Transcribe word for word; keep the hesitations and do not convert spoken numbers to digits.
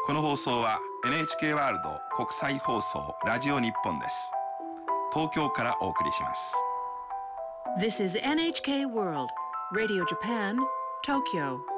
この放送は エヌエイチケー ワールド国際放送ラジオ日本です。東京からお送りします。 This is エヌエイチケー World Radio Japan, Tokyo.